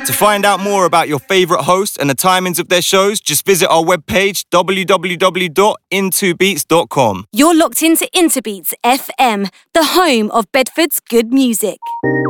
To find out more about your favourite host and the timings of their shows, just visit our webpage www.intobeats.com. You're locked into Interbeats FM, the home of Bedford's good music.